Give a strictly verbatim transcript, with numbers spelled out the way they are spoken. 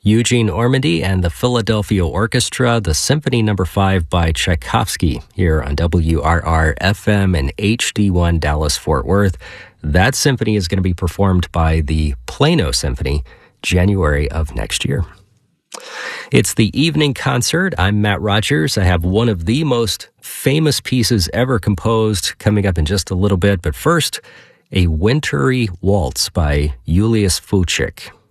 Eugene Ormandy and the Philadelphia Orchestra, the Symphony Number five by Tchaikovsky, here on W R R F M and H D one Dallas-Fort Worth. That symphony is going to be performed by the Plano Symphony, January of next year. It's the evening concert. I'm Matt Rogers. I have one of the most famous pieces ever composed coming up in just a little bit, but first, a wintry waltz by Julius Fučík.